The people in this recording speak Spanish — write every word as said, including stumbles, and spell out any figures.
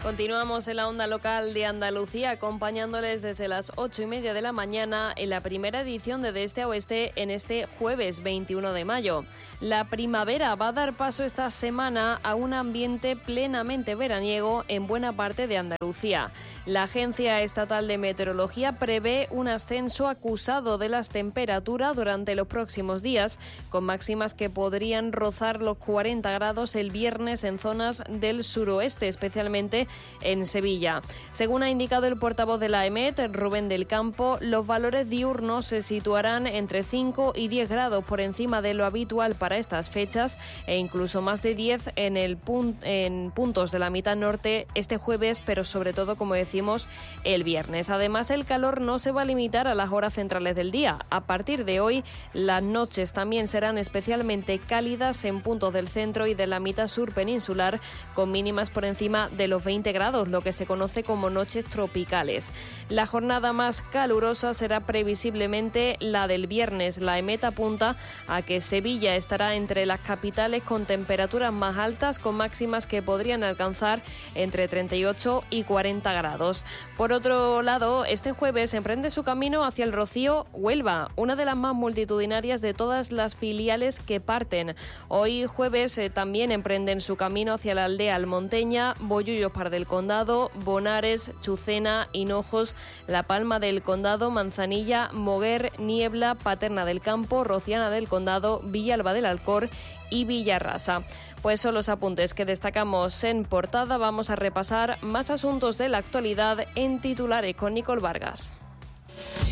Continuamos en la onda local de Andalucía, acompañándoles desde las ocho y media de la mañana en la primera edición de De Este a Oeste en este jueves veintiuno de mayo. La primavera va a dar paso esta semana a un ambiente plenamente veraniego en buena parte de Andalucía. La Agencia Estatal de Meteorología prevé un ascenso acusado de las temperaturas durante los próximos días, con máximas que podrían rozar los cuarenta grados el viernes en zonas del suroeste, especialmente en Sevilla. Según ha indicado el portavoz de la EMET, Rubén del Campo, los valores diurnos se situarán entre cinco y diez grados por encima de lo habitual para estas fechas e incluso más de diez en, el pun- en puntos de la mitad norte este jueves, pero sobre todo, como decimos, el viernes. Además, el calor no se va a limitar a las horas centrales del día. A partir de hoy, las noches también serán especialmente cálidas en puntos del centro y de la mitad sur peninsular, con mínimas por encima de los veinte grados, lo que se conoce como noches tropicales. La jornada más calurosa será previsiblemente la del viernes. La EMET apunta a que Sevilla estará entre las capitales con temperaturas más altas, con máximas que podrían alcanzar entre treinta y ocho y cuarenta grados. Por otro lado, este jueves emprende su camino hacia el Rocío Huelva, una de las más multitudinarias de todas las filiales que parten. Hoy jueves eh, también emprenden su camino hacia la aldea almonteña, Bollullos Par del Condado, Bonares, Chucena, Hinojos, La Palma del Condado, Manzanilla, Moguer, Niebla, Paterna del Campo, Rociana del Condado, Villalba del Alcor y Villarrasa. Pues son los apuntes que destacamos en portada. Vamos a repasar más asuntos de la actualidad en titulares con Nicole Vargas.